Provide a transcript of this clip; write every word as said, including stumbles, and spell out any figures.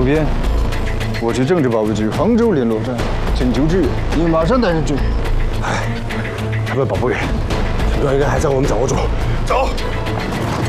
主编，我去政治保卫局杭州联络站，请求支援，你马上带人追。 哎，他们保不远，陈端应该还在我们掌握中。走。